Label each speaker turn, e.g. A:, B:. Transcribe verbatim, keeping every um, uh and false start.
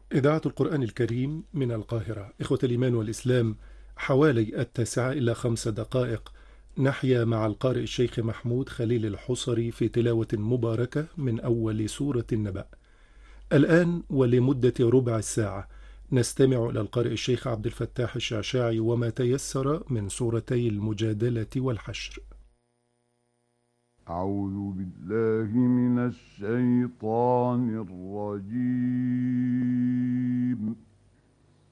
A: إذاعة القرآن الكريم من القاهرة. إخوة الإيمان والإسلام، حوالي التاسعة إلى خمس دقائق نحيا مع القارئ الشيخ محمود خليل الحصري في تلاوة مباركة من أول سورة النبأ. الآن ولمدة ربع الساعة نستمع إلى القارئ الشيخ عبد الفتاح الشعشاعي وما تيسر من سورتي المجادلة والحشر.
B: أعوذ بالله من الشيطان الرجيم.